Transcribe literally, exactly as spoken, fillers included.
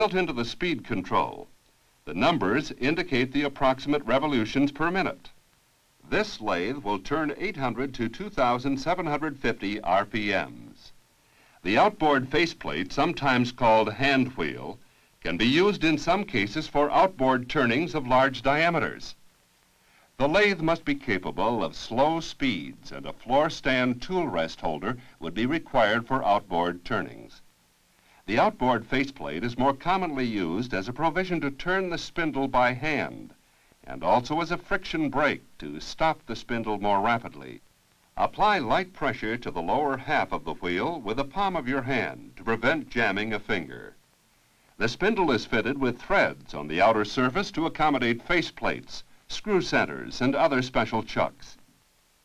Built into the speed control, the numbers indicate the approximate revolutions per minute. This lathe will turn eight hundred to two thousand seven hundred fifty R P Ms. The outboard faceplate, sometimes called hand wheel, can be used in some cases for outboard turnings of large diameters. The lathe must be capable of slow speeds, and a floor stand tool rest holder would be required for outboard turnings. The outboard faceplate is more commonly used as a provision to turn the spindle by hand, and also as a friction brake to stop the spindle more rapidly. Apply light pressure to the lower half of the wheel with the palm of your hand to prevent jamming a finger. The spindle is fitted with threads on the outer surface to accommodate faceplates, screw centers, and other special chucks.